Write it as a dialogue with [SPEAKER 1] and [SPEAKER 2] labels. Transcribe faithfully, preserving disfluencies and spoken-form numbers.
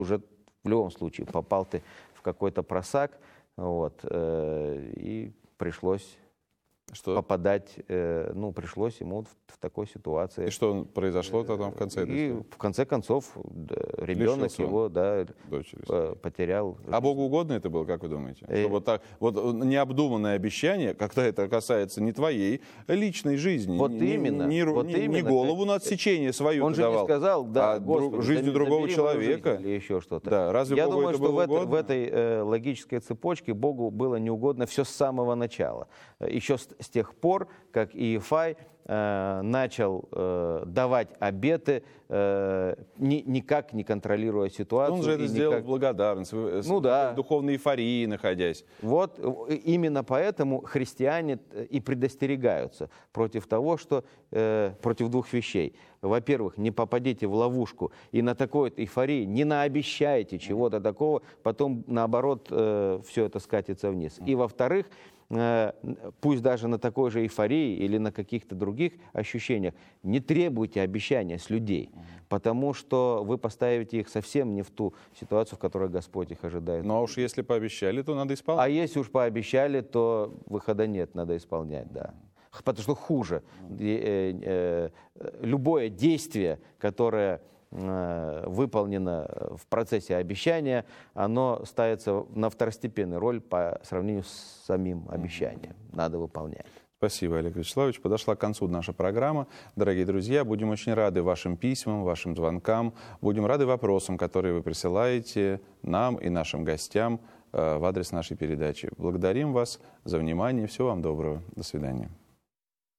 [SPEAKER 1] уже в любом случае попал ты в какой-то просак, вот, э, и пришлось
[SPEAKER 2] Что?
[SPEAKER 1] попадать, э, ну, пришлось ему в, в такой ситуации.
[SPEAKER 2] И что произошло тогда в конце этой
[SPEAKER 1] И
[SPEAKER 2] истории?
[SPEAKER 1] в конце концов да, ребенок
[SPEAKER 2] Лишился он
[SPEAKER 1] его, да,
[SPEAKER 2] дочери.
[SPEAKER 1] по- потерял.
[SPEAKER 2] А Богу угодно это было, как вы думаете?
[SPEAKER 1] Э,
[SPEAKER 2] Что вот так, вот необдуманное обещание, когда это касается не твоей личной жизни,
[SPEAKER 1] Вот
[SPEAKER 2] не,
[SPEAKER 1] именно,
[SPEAKER 2] не,
[SPEAKER 1] вот
[SPEAKER 2] не- не
[SPEAKER 1] именно.
[SPEAKER 2] голову на отсечение свою
[SPEAKER 1] Он
[SPEAKER 2] ты
[SPEAKER 1] же
[SPEAKER 2] давал,
[SPEAKER 1] не сказал, да,
[SPEAKER 2] а
[SPEAKER 1] Господи,
[SPEAKER 2] друг- жизнь
[SPEAKER 1] за-
[SPEAKER 2] другого
[SPEAKER 1] забери мою жизнь
[SPEAKER 2] человека.
[SPEAKER 1] или еще что-то.
[SPEAKER 2] Да, разве
[SPEAKER 1] Я
[SPEAKER 2] Богу
[SPEAKER 1] думаю,
[SPEAKER 2] это
[SPEAKER 1] что
[SPEAKER 2] было
[SPEAKER 1] в, это-
[SPEAKER 2] угодно?
[SPEAKER 1] в этой э, логической цепочке Богу было неугодно все с самого начала. Еще с, с тех пор, как Иефай э, начал э, давать обеты, э, ни- никак не контролируя ситуацию.
[SPEAKER 2] Он же это
[SPEAKER 1] и
[SPEAKER 2] сделал
[SPEAKER 1] никак-
[SPEAKER 2] в благодарность, в,
[SPEAKER 1] Ну да.
[SPEAKER 2] в духовной эйфории находясь.
[SPEAKER 1] Вот э, именно поэтому христиане и предостерегаются против того, что э, против двух вещей. Во-первых, не попадите в ловушку и на такой эйфории не наобещайте чего-то такого, потом наоборот э, все это скатится вниз. И во-вторых, э, пусть даже на такой же эйфории или на каких-то других ощущениях не требуйте обещания с людей, потому что вы поставите их совсем не в ту ситуацию, в которой Господь их ожидает.
[SPEAKER 2] Ну а уж если пообещали, то надо
[SPEAKER 1] А
[SPEAKER 2] исполнять.
[SPEAKER 1] если уж пообещали, то выхода нет, надо исполнять, да. Потому что хуже. Э, э, э, Любое действие, которое э, выполнено в процессе обещания, оно ставится на второстепенную роль по сравнению с самим обещанием. Надо выполнять.
[SPEAKER 2] Спасибо, Олег Вячеславович. Подошла к концу наша программа. Дорогие друзья, будем очень рады вашим письмам, вашим звонкам. Будем рады вопросам, которые вы присылаете нам и нашим гостям э, в адрес нашей передачи. Благодарим вас за внимание. Всего вам доброго. До свидания.